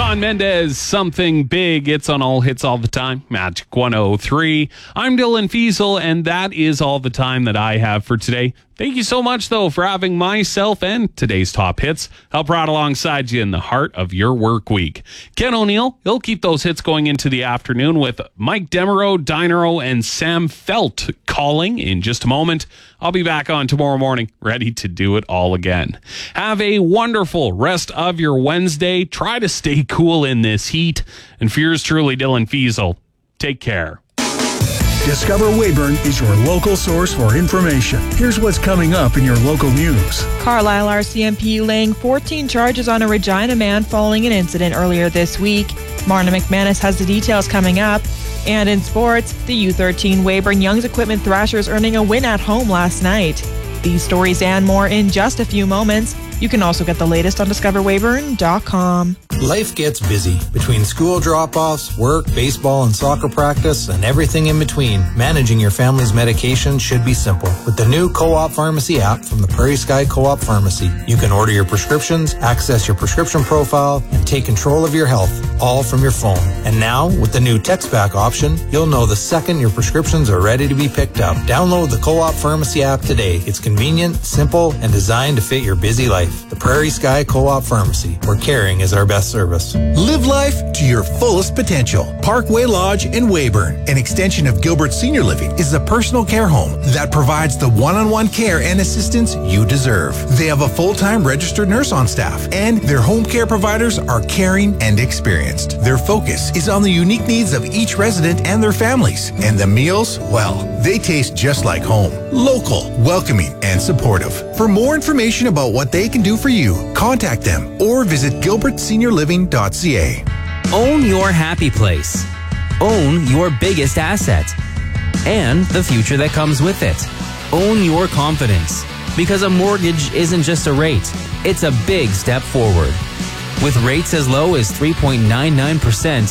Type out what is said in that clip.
Shawn Mendes, Something Big. It's on All Hits All the Time, Magic 103. I'm Dylan Fiesel, and that is all the time that I have for today. Thank you so much, though, for having myself and today's top hits help right alongside you in the heart of your work week. Ken O'Neill, he'll keep those hits going into the afternoon with Mike Demereau, Dinero, and Sam Felt calling in just a moment. I'll be back on tomorrow morning, ready to do it all again. Have a wonderful rest of your Wednesday. Try to stay cool in this heat. And for yours truly, Dylan Fiesel, take care. Discover Weyburn is your local source for information. Here's what's coming up in your local news. Carlisle RCMP laying 14 charges on a Regina man following an incident earlier this week. Marna McManus has the details coming up. And in sports, the U13 Weyburn Young's Equipment Thrashers earning a win at home last night. These stories and more in just a few moments. You can also get the latest on discoverweyburn.com. Life gets busy. Between school drop-offs, work, baseball, and soccer practice, and everything in between, managing your family's medication should be simple. With the new Co-op Pharmacy app from the Prairie Sky Co-op Pharmacy, you can order your prescriptions, access your prescription profile, and take control of your health, all from your phone. And now, with the new text-back option, you'll know the second your prescriptions are ready to be picked up. Download the Co-op Pharmacy app today. It's convenient, simple, and designed to fit your busy life. The Prairie Sky Co-op Pharmacy, where caring is our best service. Live life to your fullest potential. Parkway Lodge in Weyburn, an extension of Gilbert Senior Living, is the personal care home that provides the one-on-one care and assistance you deserve. They have a full-time registered nurse on staff, and their home care providers are caring and experienced. Their focus is on the unique needs of each resident and their families. And the meals, well, they taste just like home. Local, welcoming, and supportive. For more information about what they can do for you, contact them or visit gilbertseniorliving.ca. Own your happy place. Own your biggest asset. And the future that comes with it. Own your confidence. Because a mortgage isn't just a rate, it's a big step forward. With rates as low as 3.99%,